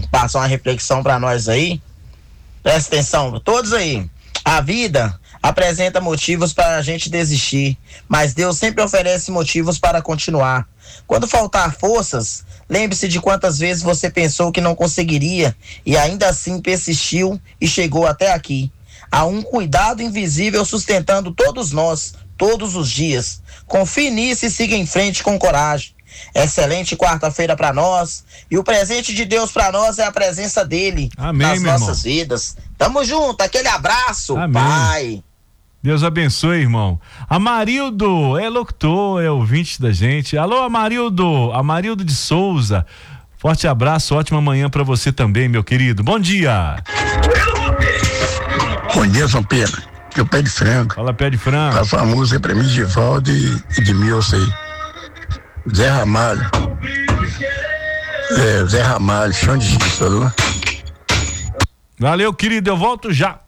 passar uma reflexão para nós aí. Presta atenção, todos aí. A vida apresenta motivos para a gente desistir, mas Deus sempre oferece motivos para continuar. Quando faltar forças, lembre-se de quantas vezes você pensou que não conseguiria e ainda assim persistiu e chegou até aqui. Há um cuidado invisível sustentando todos nós, todos os dias. Confie nisso e siga em frente com coragem. Excelente quarta-feira para nós, e o presente de Deus para nós é a presença dele. Amém, nas meu nossas irmão. vidas. Tamo junto, aquele abraço. Amém. Pai. Deus abençoe, irmão. Amarildo é locutor, é ouvinte da gente. Alô, Amarildo de Souza. Forte abraço, ótima manhã para você também, meu querido. Bom dia. Bom dia, São Pedro. Que o pé de frango. Fala, pé de frango. Passa uma música pra mim de Valdo e de Milson aí. Zé Ramalho. Zé Ramalho, chão de giz, falou? Valeu, querido, eu volto já.